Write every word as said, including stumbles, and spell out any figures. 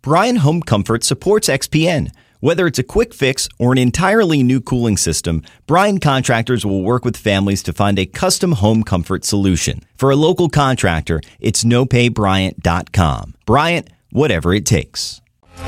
Bryant Home Comfort supports X P N. Whether it's a quick fix or an entirely new cooling system, Bryant Contractors will work with families to find a custom home comfort solution. For a local contractor, it's no pay bryant dot com. Bryant, whatever it takes.